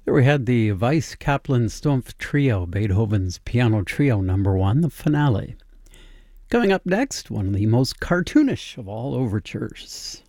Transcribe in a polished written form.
There we had the Weiss Kaplan Stumpf Trio, Beethoven's Piano Trio No. 1, the finale. Coming up next, one of the most cartoonish of all overtures.